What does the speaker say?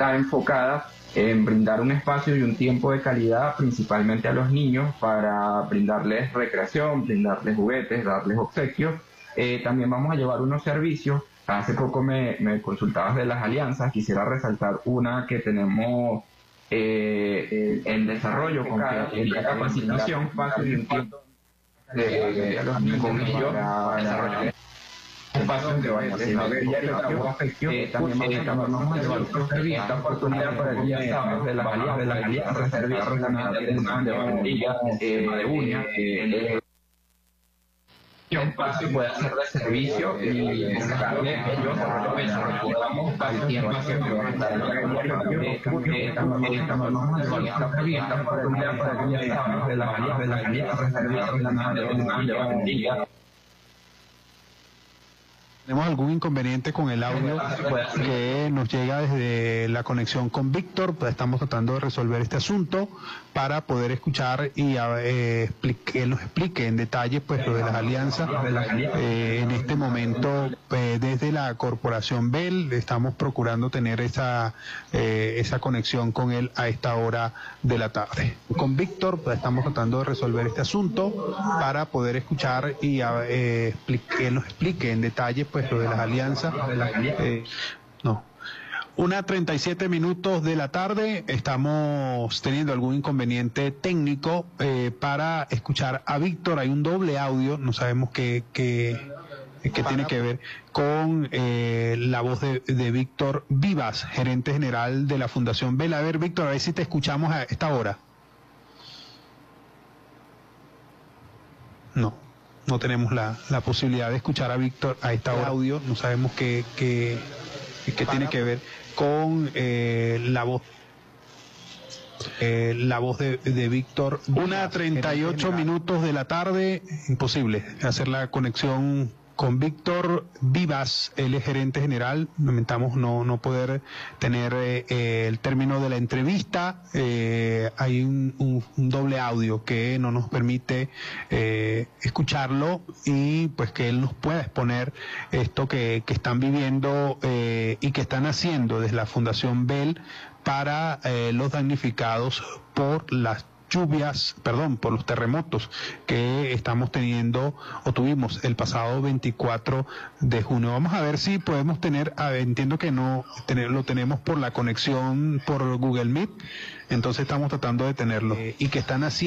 está enfocada en brindar un espacio y un tiempo de calidad principalmente a los niños para brindarles recreación, brindarles juguetes, darles obsequios. También vamos a llevar unos servicios. Hace poco me consultabas de las alianzas, quisiera resaltar una que tenemos en desarrollo con la capacitación, espacio y un tiempo de los niños con ellos para desarrollar espacio que vamos a hacer también vamos a llevar otros servicios, esta oportunidad para el día de sábado de las alianzas, servicios de barbería, de uñas, un espacio puede hacer de servicio y buscarle ellos recordamos al tiempo que esta oportunidad para el día de sábado de las alianzas, servicios de barbería. Tenemos algún inconveniente con el audio que nos llega desde la conexión con Víctor, pues estamos tratando de resolver este asunto para poder escuchar y que él nos explique en detalle pues lo de las alianzas. En este momento desde la corporación Bell estamos procurando tener esa conexión con él a esta hora de la tarde. Con Víctor pues estamos tratando de resolver este asunto para poder escuchar y que él nos explique en detalle pues lo de las alianzas. 1:37 de la tarde, estamos teniendo algún inconveniente técnico para escuchar a Víctor. Hay un doble audio, no sabemos qué tiene que ver con la voz de Víctor Vivas, gerente general de la Fundación Bell. A ver, Víctor, a ver si te escuchamos a esta hora. No tenemos la posibilidad de escuchar a Víctor a esta hora. Audio, no sabemos qué tiene que ver con la voz de Víctor. 1:38 de la tarde, imposible hacer la conexión con Víctor Vivas, él es gerente general. Lamentamos no poder tener el término de la entrevista. Hay un doble audio que no nos permite escucharlo y pues que él nos pueda exponer esto que están viviendo y que están haciendo desde la Fundación Bell para los damnificados por por los terremotos que estamos teniendo o tuvimos el pasado 24 de junio. Vamos a ver si podemos tener, entiendo que lo tenemos por la conexión por Google Meet, entonces estamos tratando de tenerlo y que están haciendo